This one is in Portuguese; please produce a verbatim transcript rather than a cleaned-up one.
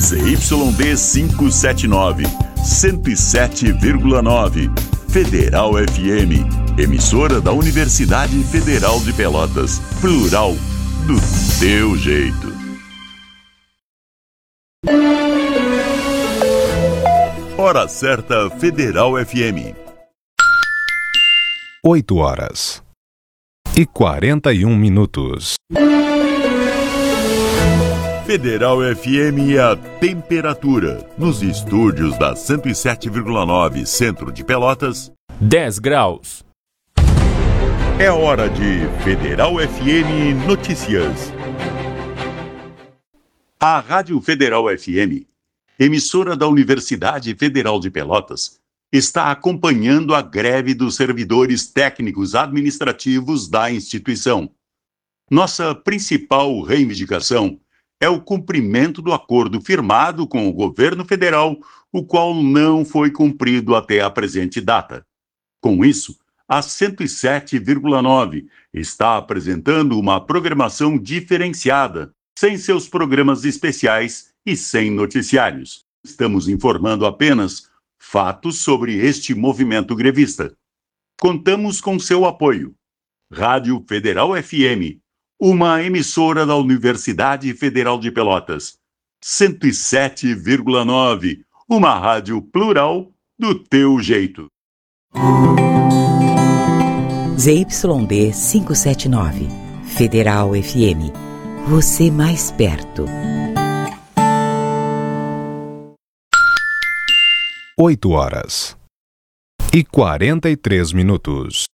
Z Y D quinhentos e setenta e nove, cento e sete vírgula nove, Federal F M, emissora da Universidade Federal de Pelotas, plural, do teu jeito. Hora certa Federal F M. oito horas e quarenta e um minutos. Federal F M é a temperatura. Nos estúdios da cento e sete vírgula nove, centro de Pelotas, dez graus. É hora de Federal F M Notícias. A Rádio Federal F M, emissora da Universidade Federal de Pelotas, está acompanhando a greve dos servidores técnicos administrativos da instituição. Nossa principal reivindicação é o cumprimento do acordo firmado com o governo federal, o qual não foi cumprido até a presente data. Com isso, a cento e sete vírgula nove está apresentando uma programação diferenciada, sem seus programas especiais e sem noticiários. Estamos informando apenas fatos sobre este movimento grevista. Contamos com seu apoio. Rádio Federal F M, uma emissora da Universidade Federal de Pelotas. cento e sete vírgula nove, uma rádio plural do teu jeito. Z Y D quinhentos e setenta e nove, Federal F M, você mais perto. oito horas e quarenta e três minutos.